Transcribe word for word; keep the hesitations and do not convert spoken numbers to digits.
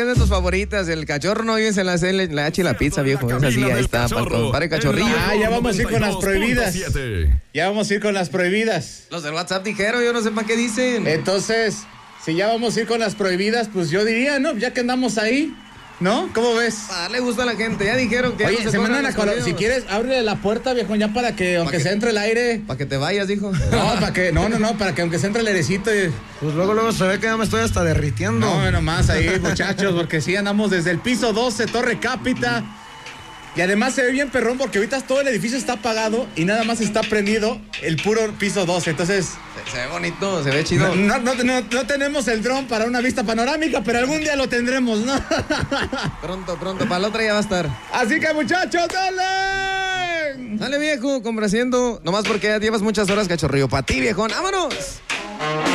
Es de tus favoritas, el cachorro no vives en la, en la H y la pizza, viejo. Es así, ahí está, para el compadre Cachorrillo. Ah, ya vamos a ir con las prohibidas. Ya vamos a ir con las prohibidas. Los del WhatsApp dijeron, yo no sé para qué dicen. Entonces, si ya vamos a ir con las prohibidas, pues yo diría, ¿no? Ya que andamos ahí, ¿no? ¿Cómo ves? Ah, le gusta a la gente, ya dijeron que... Oye, no se, se mandan a colo- si quieres, ábrele la puerta, viejo, ya para que, aunque que- se entre el aire... Para que te vayas, dijo. No, para que, no, no, no, para que aunque se entre el airecito... Y... Pues luego, luego se ve que ya me estoy hasta derritiendo. No, nomás ahí, muchachos, porque sí andamos desde el piso doce, Torre Cápita. Y además se ve bien perrón porque ahorita todo el edificio está apagado y nada más está prendido el puro piso doce. Entonces, Se, se ve bonito, se ve chido. no, no, no, no, no tenemos el dron para una vista panorámica, pero algún día lo tendremos, ¿no? Pronto, pronto, para la otra ya va a estar. Así que, muchachos, dale. Dale, viejo, complaciendo. Nomás porque ya llevas muchas horas, Cachorrillo. Para ti, viejón, vámonos.